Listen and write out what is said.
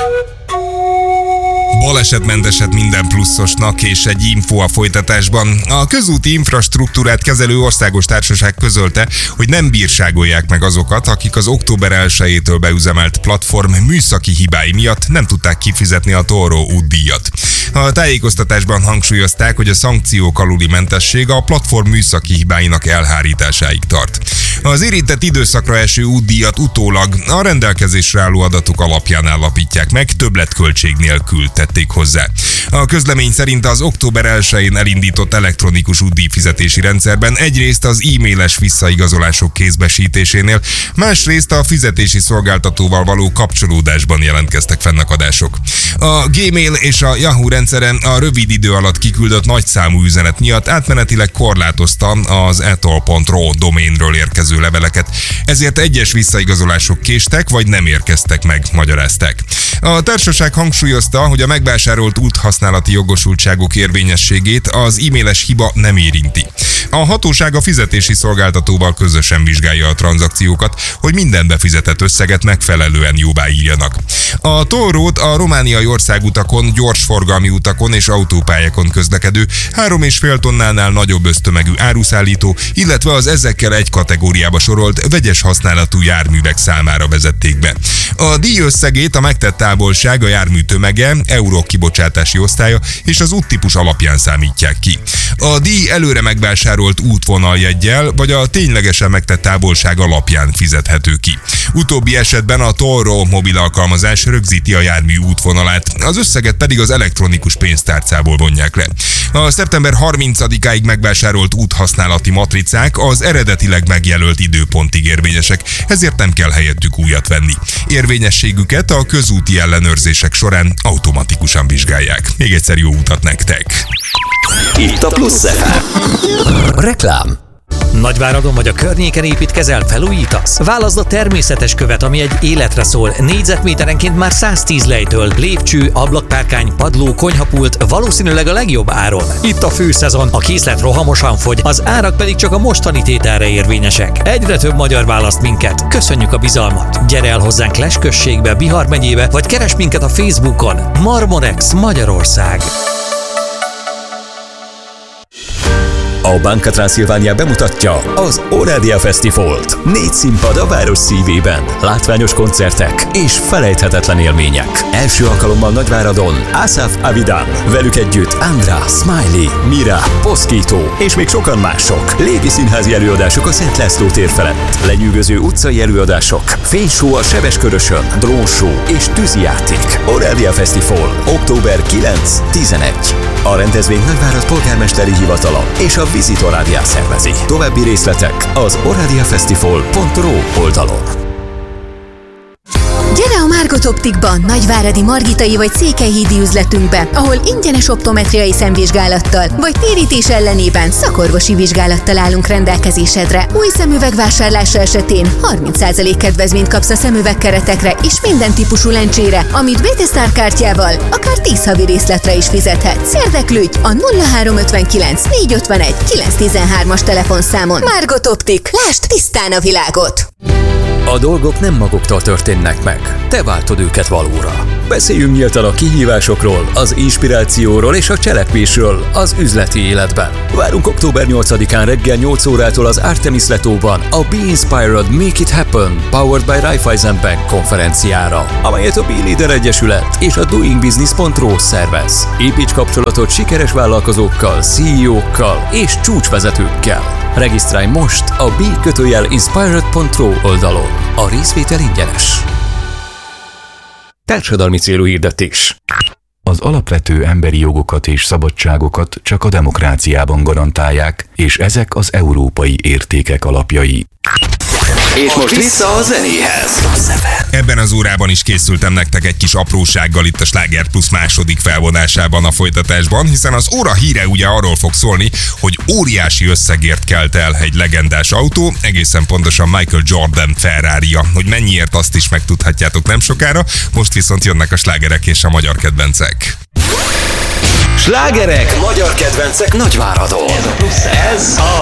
Balesetmenteset minden pluszosnak, és egy info a folytatásban. A közúti infrastruktúrát kezelő országos társaság közölte, hogy nem bírságolják meg azokat, akik az október 1-től beüzemelt platform műszaki hibái miatt nem tudták kifizetni a Tollro útdíjat. A tájékoztatásban hangsúlyozták, hogy a szankciók aluli mentesség a platform műszaki hibáinak elhárításáig tart. Az érintett időszakra eső útdíjat utólag a rendelkezésre álló adatok alapján állapítják meg, többletköltség nélkül tették hozzá. A közlemény szerint az október 1-én elindított elektronikus útdíjfizetési rendszerben egyrészt az e-mailes visszaigazolások kézbesítésénél, másrészt a fizetési szolgáltatóval való kapcsolódásban jelentkeztek fennakadások. A Gmail és a Yahoo rendszere a rövid idő alatt kiküldött nagyszámú üzenet miatt átmenetileg korlátozta az etoll.ro doménről érkező leveleket, ezért egyes visszaigazolások késtek vagy nem érkeztek meg, magyarázták. A társaság hangsúlyozta, hogy a megvásárolt úthasználati jogosultságok érvényességét az e-mailes hiba nem érinti. A hatóság a fizetési szolgáltatóval közösen vizsgálja a tranzakciókat, hogy minden befizetett összeget megfelelően jóváírjanak. A Tollrót a romániai országutakon, gyorsforgalmi utakon és autópályákon közlekedő 3,5 tonnánál nagyobb össztömegű áruszállító, illetve az ezekkel egy kategóriába sorolt vegyes használatú járművek számára vezették be. A díj összegét a megtett távolság, a jármű tömege, eurók kibocsátási osztálya és az úttípus alapján számítják ki. A díj előre megvásárolt útvonaljeggyel vagy a ténylegesen megtett távolság alapján fizethető ki. Utóbbi esetben a Tollro mobil alkalmazás rögzíti a jármű útvonalát, az összeget pedig az elektronikus pénztárcából vonják le. A szeptember 30-áig megvásárolt úthasználati matricák az eredetileg megjelölt időpontig érvényesek, ezért nem kell helyettük újat venni. Érvényességüket a közúti ellenőrzések során automatikusan vizsgálják. Még egyszer jó utat nektek! Itt a Plusz FM. Reklám. Nagyváradon vagy a környéken építkezel, felújítasz? Válaszd a természetes követ, ami egy életre szól. Négyzetméterenként már 110 lejtől. Lépcső, ablakpárkány, padló, konyhapult, valószínűleg a legjobb áron. Itt a főszezon, a készlet rohamosan fogy, az árak pedig csak a mostani tételre érvényesek. Egyre több magyar választ minket. Köszönjük a bizalmat. Gyere el hozzánk Less községbe, Bihar megyébe, vagy keresd minket a Facebookon. Marmorex Magyarország. A Banca Transilvania bemutatja az Oradea Fesztivált. 4 színpad a város szívében, látványos koncertek és felejthetetlen élmények. Első alkalommal Nagyváradon Asaf Avidan, velük együtt Andra, Smiley, Mira, Poszkító és még sokan mások. Légi színházi előadások a Szent László tér felett, lenyűgöző utcai előadások, fényshow a Sebeskörösön, drónshow és tűzijáték. Oradea Fesztivál, október 9-11. A rendezvény Nagyvárad polgármesteri hivatala és a Visit Oradea szervezi. További részletek az oradiafestival.ro oldalon. Gyere a Margot Optikba, nagyváradi margitai vagy székelyhídi üzletünkbe, ahol ingyenes optometriai szemvizsgálattal vagy térítés ellenében szakorvosi vizsgálattal állunk rendelkezésedre. Új szemüveg vásárlása esetén 30% kedvezményt kapsz a szemüvegkeretekre és minden típusú lencsére, amit BT Star kártyával akár 10 havi részletre is fizethetsz. Érdeklődj a 0359 451 913-as telefonszámon. Margot Optik. Lásd tisztán a világot! A dolgok nem maguktól történnek meg, te váltod őket valóra. Beszéljünk nyíltan a kihívásokról, az inspirációról és a cselekvésről az üzleti életben. Várunk október 8-án reggel 8 órától az Artemis Letóban a Be Inspired, Make It Happen, Powered by Raiffeisen Bank konferenciára, amelyet a Be Leader Egyesület és a doingbusiness.ro szervez. Építs kapcsolatot sikeres vállalkozókkal, CEO-kkal és csúcsvezetőkkel. Regisztrálj most a be-inspired.ro oldalon. A részvétel ingyenes. Társadalmi célú hirdetés. Az alapvető emberi jogokat és szabadságokat csak a demokráciában garantálják, és ezek az európai értékek alapjai. És most vissza a zenéhez. Ebben az órában is készültem nektek egy kis aprósággal itt a Sláger Plus második felvonásában a folytatásban, hiszen az óra híre ugye arról fog szólni, hogy óriási összegért kelt el egy legendás autó, egészen pontosan Michael Jordan Ferrarija. Hogy mennyiért, azt is megtudhatjátok nem sokára, most viszont jönnek a slágerek és a magyar kedvencek. Slágerek, magyar kedvencek Nagyváradon. Ez a